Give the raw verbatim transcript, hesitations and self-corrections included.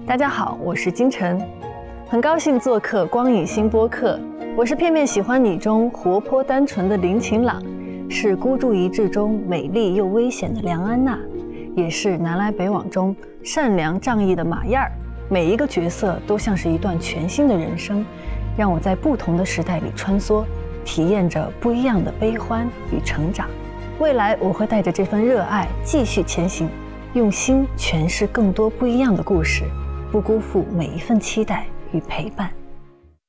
大家好，我是金晨，很高兴做客光影新播客。我是片片喜欢你中活泼单纯的林晴朗，是孤注一掷中美丽又危险的梁安娜，也是南来北往中善良仗义的马燕儿。每一个角色都像是一段全新的人生，让我在不同的时代里穿梭，体验着不一样的悲欢与成长。未来我会带着这份热爱继续前行，用心诠释更多不一样的故事，不辜负每一份期待与陪伴。